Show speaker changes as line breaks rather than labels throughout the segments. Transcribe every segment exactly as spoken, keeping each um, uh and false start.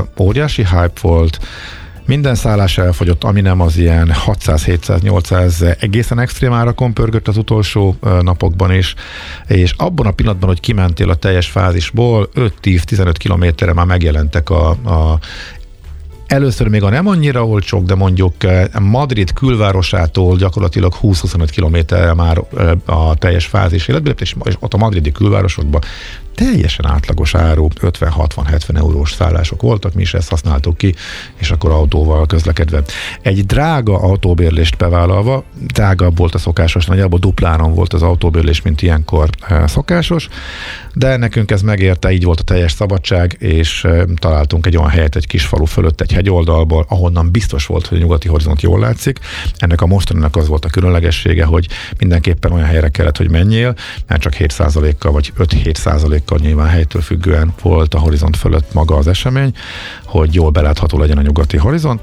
óriási hype volt, minden szállás elfogyott, ami nem az ilyen hatszáz, hétszáz, nyolcszáz egészen extrém árakon pörgött az utolsó napokban is, és abban a pillanatban, hogy kimentél a teljes fázisból, öt-tíz-tizenöt kilométerre már megjelentek a, a először még a nem annyira olcsók, de mondjuk Madrid külvárosától gyakorlatilag húsz-huszonöt kilométerre már a teljes fázis életben, és ott a madridi külvárosokban teljesen átlagos áru, ötven-hatvan-hetven eurós szállások voltak, mi is ezt használtuk ki, és akkor autóval közlekedve. Egy drága autóbérlést bevállalva, drágabb volt a szokásos, nagyjából dupláron volt az autóbérlés, mint ilyenkor szokásos, de nekünk ez megérte, így volt a teljes szabadság, és találtunk egy olyan helyet egy kis falu fölött, egy hegyoldalból, ahonnan biztos volt, hogy a nyugati horizont jól látszik. Ennek a mostaninak az volt a különlegessége, hogy mindenképpen olyan helyre kellett, hogy menjél, mert csak hét százalékkal vagy öt-hét százalékkal nyilván helytől függően volt a horizont fölött maga az esemény, hogy jól belátható legyen a nyugati horizont,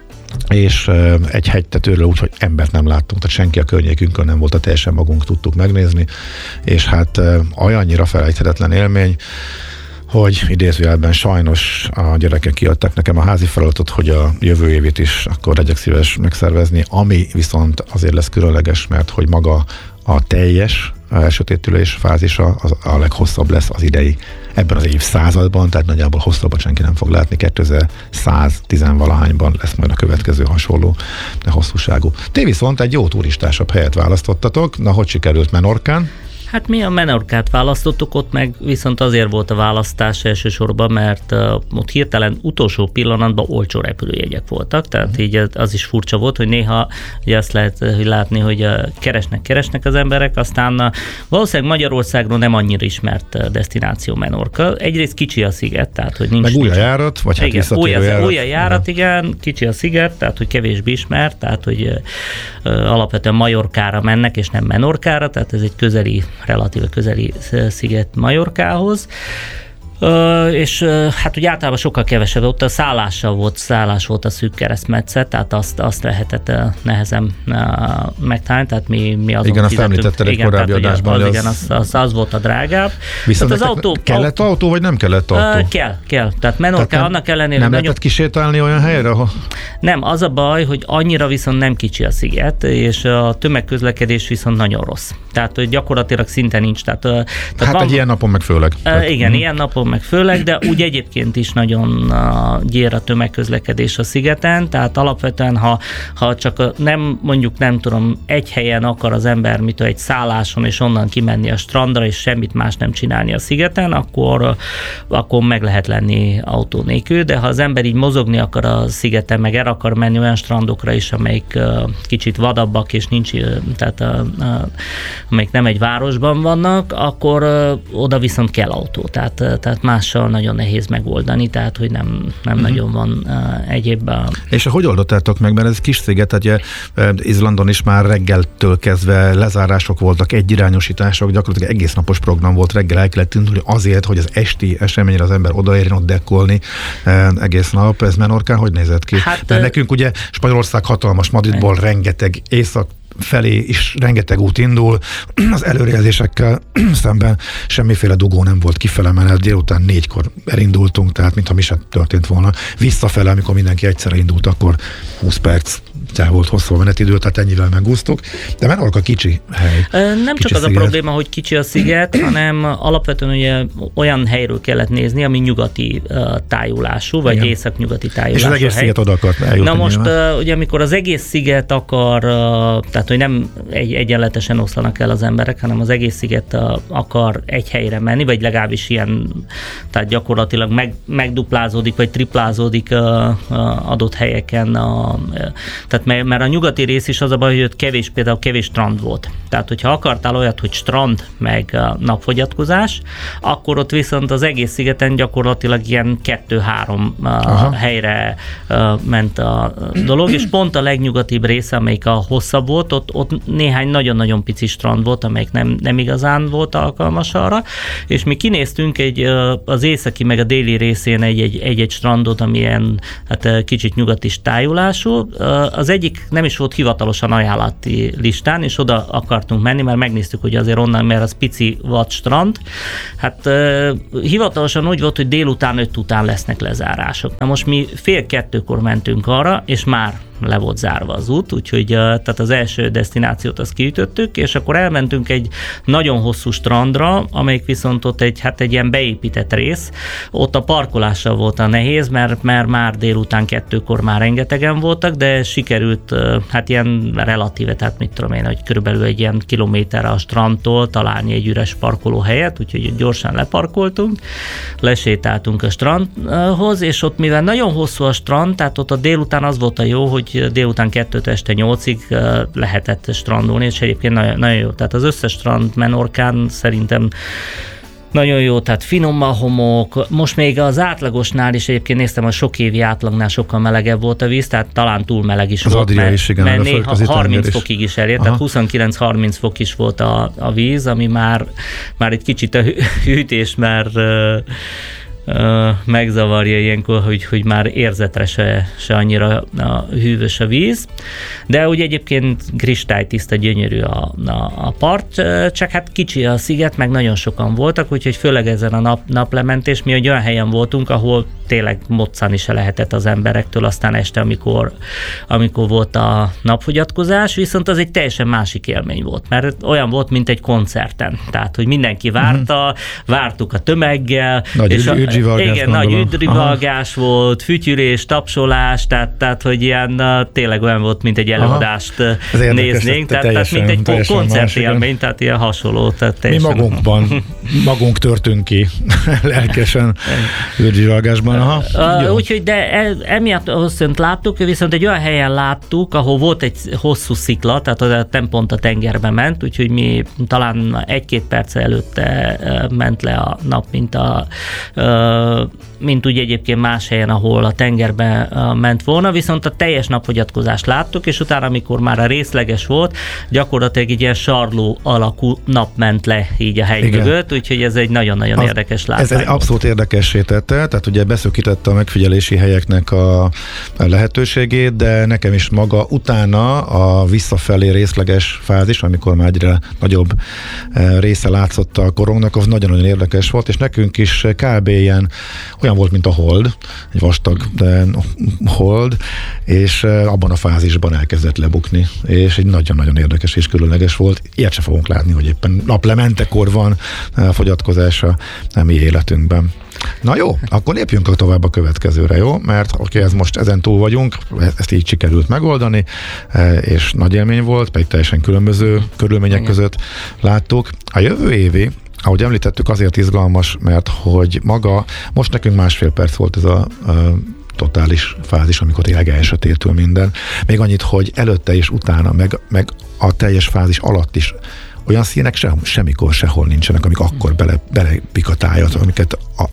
és egy hegytetőről úgy, hogy embert nem láttunk, tehát senki a környékünkön nem volt, a teljesen magunk tudtuk megnézni, és hát olyannyira felejthetetlen élmény, hogy idézőjelben sajnos a gyerekek kiadták nekem a házi feladatot, hogy a jövő évét is akkor legyek szíves megszervezni, ami viszont azért lesz különleges, mert hogy maga a teljes elsötétülés fázisa az a leghosszabb lesz az idei ebben az évszázadban, tehát nagyjából hosszabban senki nem fog látni, kétezer-száztíz-valahányban lesz majd a következő hasonló hosszúságú. Ti viszont egy jó turistásabb helyet választottatok, na hogy sikerült Menorcán?
Hát mi a Menorcát választottuk, ott meg viszont azért volt a választás elsősorban, mert uh, ott hirtelen utolsó pillanatban olcsó repülőjegyek voltak, tehát így az is furcsa volt, hogy néha ugye azt lehet hogy látni, hogy uh, keresnek, keresnek az emberek, aztán uh, valószínűleg Magyarországról nem annyira ismert uh, destináció Menorca. Egyrészt kicsi a sziget, tehát hogy nincs...
Meg új a járat, vagy hát visszatérő járat.
Új a járat, igen, kicsi a sziget, tehát hogy kevésbé ismert, tehát hogy uh, uh, alapvetően Majorkára mennek, és nem Menorcára, tehát ez egy közeli relatíve közeli sziget Majorkához. Uh, és uh, hát ugye általában sokkal kevesebb, ott a szállással volt, szállás volt a szűk keresztmetszet, tehát azt, azt lehetett uh, nehezen uh, megtalálni, tehát mi, mi azon
igen, azt említetted egy korábbi adásban.
Az, az, igen, az, az, az volt a drágább.
Viszont az autó, kellett autó, autó, vagy nem kellett autó?
Uh, kell, kell. Tehát Menorca annak ellenére...
Nem lehetett kisétálni olyan helyre, ahol...
Nem, az a baj, hogy annyira viszont nem kicsi a sziget, és a tömegközlekedés viszont nagyon rossz. Tehát hogy gyakorlatilag szinte nincs. Tehát, tehát
hát
van,
egy ilyen napon meg főleg.
Uh, igen, mm. ilyen napon meg főleg, de úgy egyébként is nagyon uh, gyér a tömegközlekedés a szigeten, tehát alapvetően, ha, ha csak nem, mondjuk nem tudom, egy helyen akar az ember, mit egy szálláson, és onnan kimenni a strandra, és semmit más nem csinálni a szigeten, akkor, uh, akkor meg lehet lenni autó nélkül, de ha az ember így mozogni akar a szigeten, meg el akar menni olyan strandokra is, amelyik uh, kicsit vadabbak, és nincs, uh, tehát uh, uh, amelyik nem egy városban vannak, akkor uh, oda viszont kell autó, tehát, uh, tehát mással nagyon nehéz megoldani, tehát hogy nem, nem uh-huh. nagyon van uh, egyéb. Uh...
És hogy oldottátok meg, mert ez kis sziget, ugye Izlandon is már reggeltől kezdve lezárások voltak, egyirányosítások, gyakorlatilag egész napos program volt, reggel el kellett indulni azért, hogy az esti eseményre az ember odaérjen ott dekkolni eh, egész nap. Ez Menorcán hogy nézett ki? Hát, mert nekünk ugye Spanyolország hatalmas, Madridból rengeteg észak felé is rengeteg út indul, az előrejelzésekkel szemben semmiféle dugó nem volt kifele menet, délután négykor elindultunk, tehát mintha mi sem történt volna. Visszafele, amikor mindenki egyszerre indult, akkor húsz perc volt hosszú a menetidő, tehát ennyivel megúsztuk, de Menorca kicsi hely.
Nem
kicsi
csak az
sziget.
A probléma, hogy kicsi a sziget, hanem alapvetően ugye olyan helyről kellett nézni, ami nyugati uh, tájulású, vagy igen. északnyugati tájulású.
És az egész
hely.
Sziget oda akart eljutni.
Na most uh, ugye amikor az egész sziget akar, uh, tehát hogy nem egy, egyenletesen oszlanak el az emberek, hanem az egész sziget uh, akar egy helyre menni, vagy legalábbis ilyen, tehát gyakorlatilag meg, megduplázódik, vagy triplázódik uh, uh, adott helyeken. Uh, tehát mert, mert a nyugati rész is az a baj, hogy kevés, például kevés strand volt. Tehát, hogyha akartál olyat, hogy strand meg uh, napfogyatkozás, akkor ott viszont az egész szigeten gyakorlatilag ilyen kettő-három uh, helyre uh, ment a dolog, és pont a legnyugatibb része, amelyik a hosszabb volt, viszont ott, ott néhány nagyon-nagyon pici strand volt, amelyik nem, nem igazán volt alkalmas arra, és mi kinéztünk egy, az északi meg a déli részén egy-egy, egy-egy strandot, amilyen hát kicsit nyugati tájulású. Az egyik nem is volt hivatalosan ajánlati listán, és oda akartunk menni, mert megnéztük, hogy azért onnan, mert az pici vadstrand. Hát hivatalosan úgy volt, hogy délután öt után lesznek lezárások. Na most mi fél kettőkor mentünk arra, és már le volt zárva az út, úgyhogy tehát az első desztinációt azt kiütöttük, és akkor elmentünk egy nagyon hosszú strandra, amelyik viszont ott egy, hát egy ilyen beépített rész. Ott a parkolással volt a nehéz, mert, mert már délután kettőkor már rengetegen voltak, de sikerült hát ilyen relatíve, tehát mit tudom én, hogy körülbelül egy ilyen kilométerre a strandtól találni egy üres parkolóhelyet, úgyhogy gyorsan leparkoltunk, lesétáltunk a strandhoz, és ott mivel nagyon hosszú a strand, tehát ott a délután az volt a jó, hogy délután kettőt este nyolcig lehetett strandolni, és egyébként nagyon, nagyon jó. Tehát az összes strand Menorcán szerintem nagyon jó, tehát finom a homok. Most még az átlagosnál is egyébként néztem, a sok évi átlagnál sokkal melegebb volt a víz, tehát talán túl meleg is
az
volt,
mert, is, igen,
mert néha harminc fokig is elért, Aha. tehát huszonkilenc-harminc fok is volt a, a víz, ami már, már egy kicsit a hűtés már Uh, megzavarja ilyenkor, hogy, hogy már érzetre se, se annyira a hűvös a víz. De ugye egyébként kristálytiszta, gyönyörű a, a, a part, csak hát kicsi a sziget, meg nagyon sokan voltak, úgyhogy főleg ezen a nap, naplementés, mi egy olyan helyen voltunk, ahol tényleg moccani se lehetett az emberektől, aztán este, amikor, amikor volt a napfogyatkozás, viszont az egy teljesen másik élmény volt, mert olyan volt, mint egy koncerten. Tehát, hogy mindenki várta, uh-huh. vártuk a tömeggel,
nagy
és a,
üdrivalgás,
igen, nagy üdrivalgás volt, fütyülés, tapsolás, tehát, tehát hogy ilyen tényleg olyan volt, mint egy előadást Aha. néznénk, tehát, teljesen, tehát mint egy koncertélmény, tehát ilyen hasonló. Tehát teljesen...
Mi magunkban, magunk törtünk ki lelkesen üdrivalgásban.
Úgyhogy de emiatt viszont láttuk, viszont egy olyan helyen láttuk, ahol volt egy hosszú szikla, tehát nem pont a tengerbe ment, úgyhogy mi talán egy-két perc előtte ment le a nap, mint a mint úgy egyébként más helyen, ahol a tengerbe ment volna, viszont a teljes napfogyatkozást láttuk, és utána, amikor már a részleges volt, gyakorlatilag egy ilyen sarló alakú nap ment le így a hegy mögött, úgyhogy ez egy nagyon-nagyon az, érdekes látvány. Ez egy
abszolút érdekessé tette, tehát ugye beszökítette a megfigyelési helyeknek a lehetőségét, de nekem is maga utána a visszafelé részleges fázis, amikor már egyre nagyobb része látszott a korongnak, az nagyon-nagyon érdekes volt, és nekünk is kb. Ilyen olyan volt, mint a hold, egy vastag de hold, és abban a fázisban elkezdett lebukni, és egy nagyon-nagyon érdekes és különleges volt. Ilyet se fogunk látni, hogy éppen naplementekor van fogyatkozása a mi életünkben. Na jó, akkor lépjünk tovább a következőre, jó? Mert oké, ez most ezen túl vagyunk, ezt így sikerült megoldani, és nagy élmény volt, pedig teljesen különböző körülmények Igen. között láttuk. A jövő évi, ahogy említettük, azért izgalmas, mert hogy maga, most nekünk másfél perc volt ez a, a totális fázis, amikor tényleg elsötétül minden. Még annyit, hogy előtte és utána, meg, meg a teljes fázis alatt is olyan színek sem, semmikor sehol nincsenek, amik akkor bele, belepik a tájat, amiket a,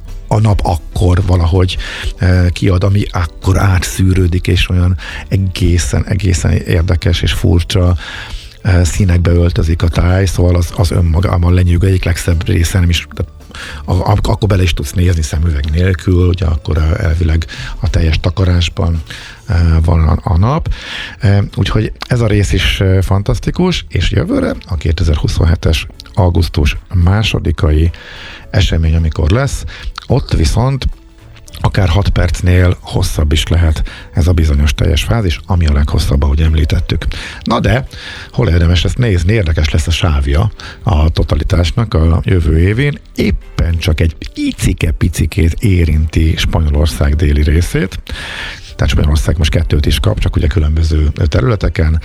a nap akkor valahogy e, kiad, ami akkor átszűrődik, és olyan egészen, egészen érdekes és furcsa e, színekbe öltözik a táj, szóval az, az önmagában lenyűgő egyik legszebb része, nem is, tehát a, a, akkor bele is tudsz nézni szemüveg nélkül, ugye akkor elvileg a teljes takarásban e, van a, a nap. E, úgyhogy ez a rész is e, fantasztikus, és jövőre a kétezer-huszonhetes augusztus másodikai esemény, amikor lesz, ott viszont akár hat percnél hosszabb is lehet ez a bizonyos teljes fázis, ami a leghosszabb, ahogy említettük. Na de, hol érdemes ezt nézni? Érdekes lesz a sávja a totalitásnak a jövő évén. Éppen csak egy icike-picikét érinti Spanyolország déli részét. Tehát Spanyolország most kettőt is kap, csak ugye különböző területeken,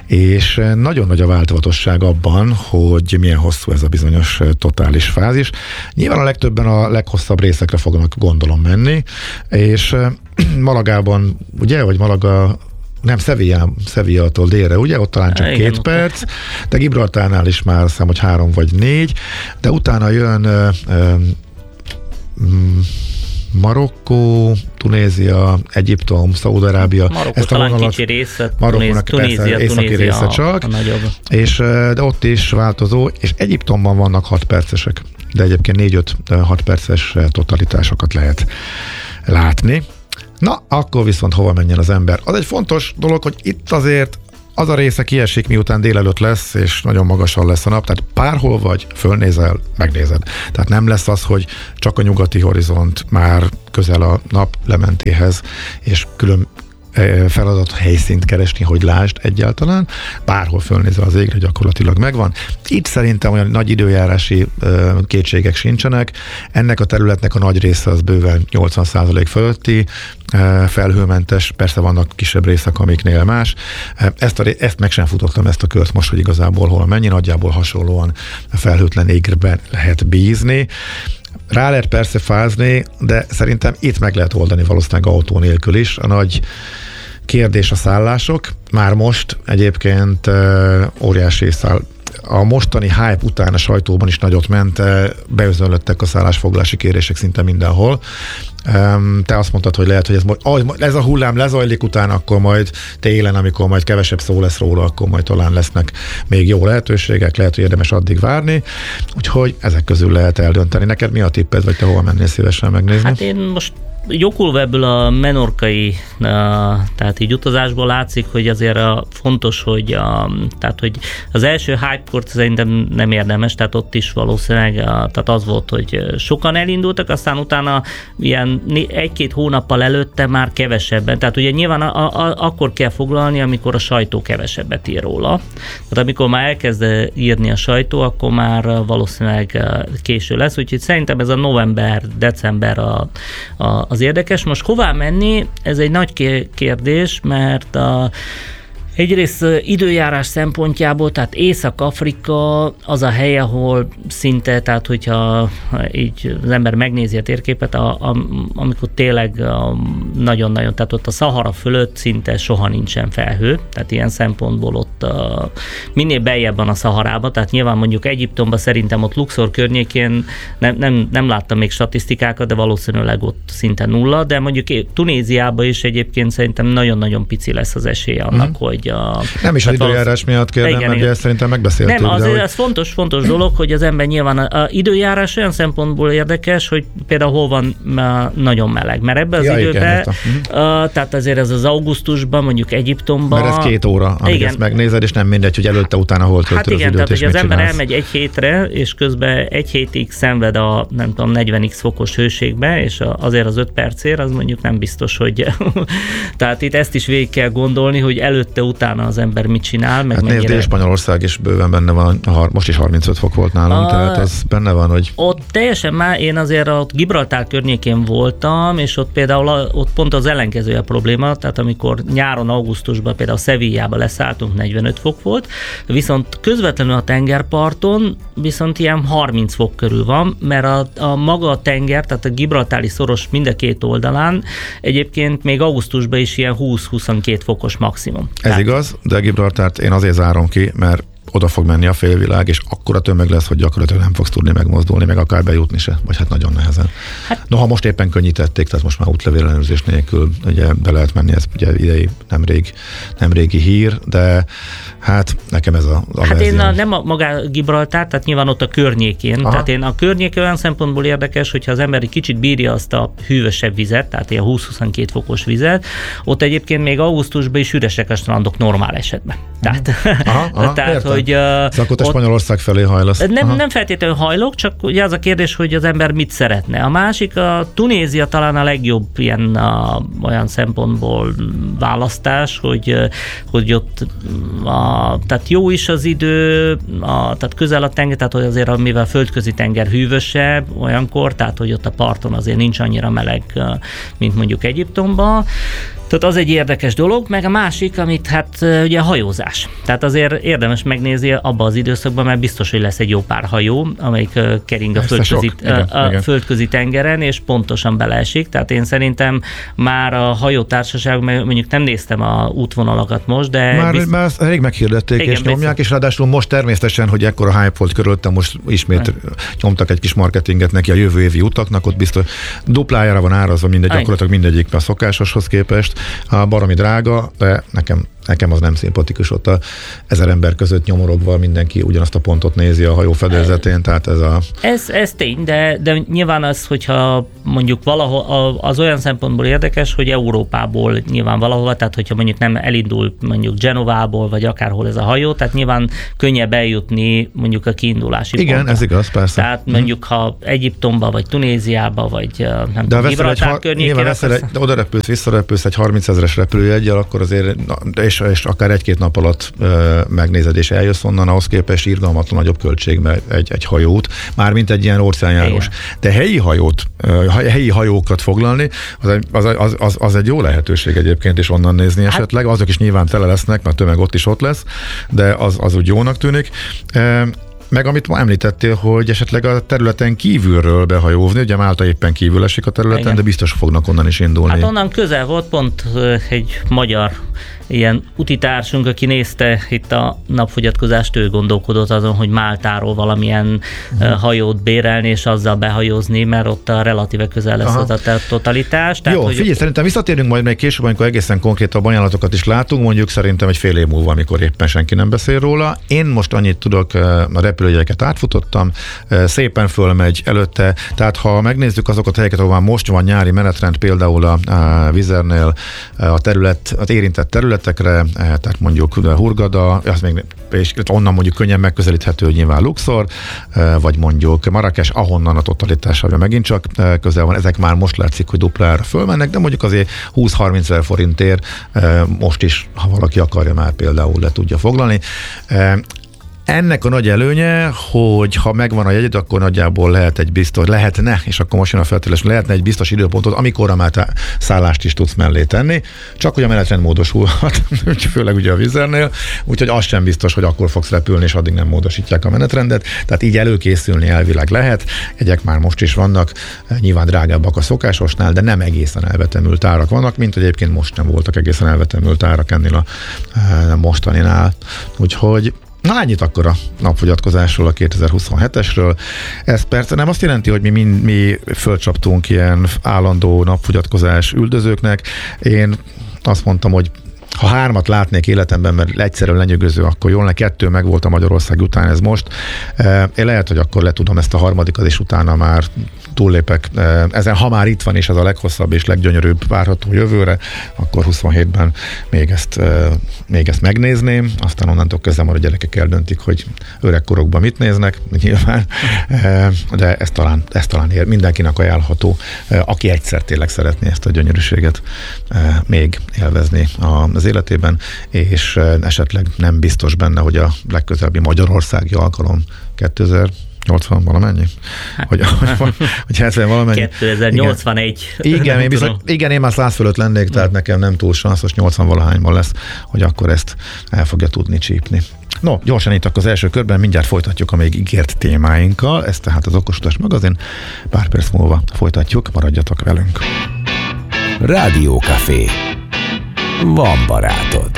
és nagyon nagy a változatosság abban, hogy milyen hosszú ez a bizonyos totális fázis. Nyilván a legtöbben a leghosszabb részekre fognak gondolom menni, és Malagában, ugye, vagy Malaga nem, Sevilla, Sevilla-tól délre, ugye? Ott talán csak két perc, de Gibraltárnál is már azt hiszem, hogy három vagy négy, de utána jön ö, ö, Marokkó, Tunézia, Egyiptom, Szaúd-Arábia.
Marokkó talán kicsi része,
Marokkónak
Tunézia,
persze északi
Tunézia
része csak,
a, a nagyobb.
És, de ott is változó, és Egyiptomban vannak hat percesek, de egyébként négy-öt-hat perces totalitásokat lehet látni. Na, akkor viszont hova menjen az ember? Az egy fontos dolog, hogy itt azért az a része kiesik, miután délelőtt lesz, és nagyon magasan lesz a nap, tehát bárhol vagy, fölnézel, megnézed. Tehát nem lesz az, hogy csak a nyugati horizont már közel a nap lementéhez, és külön feladat helyszínt keresni, hogy lásd egyáltalán. Bárhol fölnézel az égre, gyakorlatilag megvan. Itt szerintem olyan nagy időjárási uh, kétségek sincsenek. Ennek a területnek a nagy része az bőven nyolcvan százalék fölötti, uh, felhőmentes, persze vannak kisebb részek, amiknél más. Uh, ezt, a, ezt meg sem futottam, ezt a kört most, hogy igazából hol mennyi, nagyjából hasonlóan felhőtlen égben lehet bízni. Rá lehet persze fázni, de szerintem itt meg lehet oldani valószínűleg autó nélkül is. A nagy kérdés a szállások. Már most egyébként óriási száll. A mostani hype után a sajtóban is nagyot ment, beözönlöttek a szállásfoglalási kérések szinte mindenhol. Te azt mondtad, hogy lehet, hogy ez, majd, ez a hullám lezajlik utána, akkor majd télen, amikor majd kevesebb szó lesz róla, akkor majd talán lesznek még jó lehetőségek, lehet, hogy érdemes addig várni. Úgyhogy ezek közül lehet eldönteni. Neked mi a tipped, vagy te hova mennél szívesen megnézni?
Hát én most jókulva ebből a menorkai, tehát így utazásból látszik, hogy azért fontos, hogy, a, tehát, hogy az első hype-kort szerintem nem érdemes, tehát ott is valószínűleg tehát az volt, hogy sokan elindultak, aztán utána ilyen egy-két hónappal előtte már kevesebben, tehát ugye nyilván a, a, akkor kell foglalni, amikor a sajtó kevesebbet ír róla. Tehát amikor már elkezd írni a sajtó, akkor már valószínűleg késő lesz, úgyhogy szerintem ez a november, december a, a az érdekes. Most hová menni? Ez egy nagy kérdés, mert a egyrészt időjárás szempontjából, tehát Észak-Afrika az a hely, ahol szinte, tehát hogyha így az ember megnézi a térképet, a, a, amikor tényleg nagyon-nagyon, tehát ott a Szahara fölött szinte soha nincsen felhő, tehát ilyen szempontból ott a, minél beljebb van a Szaharába, tehát nyilván mondjuk Egyiptomban szerintem ott Luxor környékén nem, nem, nem láttam még statisztikákat, de valószínűleg ott szinte nulla, de mondjuk Tunéziában is egyébként szerintem nagyon-nagyon pici lesz az esélye annak, mm. hogy A,
nem is az időjárás miatt kérdem, igen, mert igen. Ezt szerintem megbeszéltük.
Nem, azért
hogy...
ez fontos, fontos dolog, hogy az ember nyilván a, a időjárás olyan szempontból érdekes, hogy például hol van nagyon meleg, mert ebben az ja, időben, uh, tehát azért ez az augusztusban, mondjuk Egyiptomban.
Mert ez két óra, amíg igen. ezt megnézed, és nem mindegy, hogy előtte, utána hol töltöd
hát
az
igen,
időt,
tehát,
és
hogy az ember
csinálsz.
elmegy egy hétre, és közben egy hétig szenved a nem tudom, negyven x fokos hőségbe, és azért az öt percért, az mondjuk nem biztos, hogy tehát itt ezt is végig kell gondolni, hogy előtte, utána az ember mit csinál, meg
hát
mennyire...
nézd, Spanyolország is bőven benne van, most is harmincöt fok volt nálunk, a... tehát az benne van, hogy...
Ott teljesen már, én azért ott Gibraltár környékén voltam, és ott például ott pont az ellenkezője a probléma, tehát amikor nyáron, augusztusban például Sevillába leszálltunk, negyvenöt fok volt, viszont közvetlenül a tengerparton viszont ilyen harminc fok körül van, mert a, a maga a tenger, tehát a gibraltári szoros mind a két oldalán egyébként még augusztusban is ilyen húsz-huszonkettő fokos maximum.
Ez
tehát...
igaz, de Gibraltárt én azért zárom ki, mert oda fog menni a félvilág, és akkora tömeg lesz, hogy gyakorlatilag nem fogsz tudni megmozdulni, meg akár bejutni se, vagy hát nagyon nehezen. Hát, Noha most éppen könnyítették, tehát most már útlevél-ellenőrzés nélkül ugye be lehet menni, ez ugye idei nem, rég, nem régi hír, de hát nekem ez a, a
Hát
verzió.
én a, nem a magá Gibraltár, tehát nyilván ott a környékén, aha. tehát én a környék olyan szempontból érdekes, hogyha az ember egy kicsit bírja azt a hűvösebb vizet, tehát ilyen húsz-huszonkettő fokos vizet, ott egyébként még augusztusban is üresek a strandok normál esetben. Tehát,
aha, aha,
tehát hogy
uh, akkor te
ott,
Spanyolország felé hajlasz.
Nem, nem feltétlenül hajlok, csak ugye az a kérdés, hogy az ember mit szeretne. A másik, a Tunézia talán a legjobb ilyen a, olyan szempontból választás, hogy, hogy ott a, tehát jó is az idő, a, tehát közel a tenger, tehát hogy azért mivel a földközi tenger hűvösebb olyankor, tehát hogy ott a parton azért nincs annyira meleg, mint mondjuk Egyiptomban. Tehát az egy érdekes dolog, meg a másik, amit hát ugye a hajózás. Tehát azért érdemes megnézni abba az időszakban, mert biztos, hogy lesz egy jó pár hajó, amelyik kering a, földközi, igen, a igen. földközi tengeren, és pontosan beleesik. Tehát én szerintem már a hajótársaság, mondjuk nem néztem a útvonalakat most, de...
Már,
bizt...
már elég meghirdették, igen, és nyomják, és ráadásul most természetesen, hogy ekkora hype volt körülöttem, most ismét Aj. nyomtak egy kis marketinget neki a jövő évi utaknak, ott biztos duplájára van árazva mindegy, gyakorlatilag mindegyik a szokásoshoz képest. A baromi drága, de nekem, nekem az nem szimpatikus, ott a ezer ember között nyomorogva mindenki ugyanazt a pontot nézi a hajó fedélzetén, tehát ez a...
Ez, ez tény, de, de nyilván az, hogyha mondjuk valahol, az olyan szempontból érdekes, hogy Európából nyilván valahova, tehát hogyha mondjuk nem elindul mondjuk Genovából, vagy akárhol ez a hajó, tehát nyilván könnyebb eljutni mondjuk a kiindulási
Igen,
pontra.
Ez igaz, persze.
Tehát mondjuk, ha Egyiptomba, vagy Tunéziába, vagy nem
de
tudom, Gibraltár környékére...
De oda repülsz, visszarepülsz egy harmincezeres repülőjeggyel, akkor azért, és, és akár egy-két nap alatt ö, megnézed, és eljössz onnan, ahhoz képest irgalmatlan nagyobb költségbe egy, egy hajót, mármint egy ilyen óceánjárós. De helyi hajót, ö, helyi hajókat foglalni, az, az, az, az, az egy jó lehetőség egyébként, és onnan nézni hát, esetleg. Azok is nyilván tele lesznek, mert a tömeg ott is ott lesz, de az, az úgy jónak tűnik. E, Meg amit ma említettél, hogy esetleg a területen kívülről behajózni, ugye Málta éppen kívül esik a területen, igen. de biztos fognak onnan is indulni.
Hát onnan közel volt, pont egy magyar ilyen utitársunk, aki nézte itt a napfogyatkozást, ő gondolkodott azon, hogy Máltáról valamilyen uh-huh. hajót bérelni, és azzal behajózni, mert ott a relatíve közel lesz az a totalitás. Tehát,
jó,
hogy...
figyelj, szerintem visszatérünk majd még később, amikor egészen konkrétabb ajánlatokat is látunk, mondjuk szerintem egy fél év múlva, amikor éppen senki nem beszél róla. Én most annyit tudok, a repülőjegyeket átfutottam, szépen fölmegy előtte, tehát ha megnézzük azokat a helyeket, ahol most van nyári menetrend, például a, a Vizernél a terület, az érintett területekre, tehát mondjuk Hurgada, az még, és onnan mondjuk könnyen megközelíthető nyilván Luxor, vagy mondjuk Marrakes, ahonnan a totalitására megint csak közel van, ezek már most látszik, hogy duplára fölmennek, de mondjuk azért húsz-harminc ezer forintért most is, ha valaki akarja, már például le tudja foglalni. Ennek a nagy előnye, hogy ha megvan a jegyed, akkor nagyjából lehet egy biztos, lehetne, és akkor most jön a feltételes, lehetne egy biztos időpontot, amikorra már te szállást is tudsz mellé tenni, csak hogy a menetrend módosulhat, főleg ugye a Vizernél, úgyhogy az sem biztos, hogy akkor fogsz repülni, és addig nem módosítják a menetrendet, tehát így előkészülni elvileg lehet, jegyek már most is vannak, nyilván drágábbak a szokásosnál, de nem egészen elvetemült árak vannak, mint egyébként most nem voltak egészen elvetemült árak ennél a, a mostaninál, úgyhogy na, ennyit akkor a napfogyatkozásról, a kétezer-huszonhetesről. Ez persze nem azt jelenti, hogy mi, mi, mi fölcsaptunk ilyen állandó napfogyatkozás üldözőknek. Én azt mondtam, hogy ha hármat látnék életemben, mert egyszerűen lenyűgöző, akkor jól, kettő meg volt a Magyarország után, ez most. Én lehet, hogy akkor le tudom ezt a harmadikat, és utána már túllépek. Ezen, ha már itt van, és ez a leghosszabb és leggyönyörűbb várható jövőre, akkor huszonhétben még ezt, még ezt megnézném, aztán onnantól kezdve már a gyerekek eldöntik, hogy öregkorokban mit néznek, nyilván, de ez talán, ez talán ér, mindenkinek ajánlható, aki egyszer tényleg szeretné ezt a gyönyörűséget még élvezni az életében, és esetleg nem biztos benne, hogy a legközelebbi magyarországi alkalom kétezer-nyolcvan valamennyi? Hogy, hogy, hogy hetven valamennyi?
kétezer-nyolcvanegy.
Igen, igen, én, biztos, igen, én már száz fölött lennék, tehát nekem nem túl sanszos, nyolcvan valahányban lesz, hogy akkor ezt el fogja tudni csípni. No, gyorsan itt akkor az első körben, mindjárt folytatjuk a még ígért témáinkkal, ez tehát az Okos Utas magazin, pár perc múlva folytatjuk, maradjatok velünk.
Rádiókafé. Van barátod.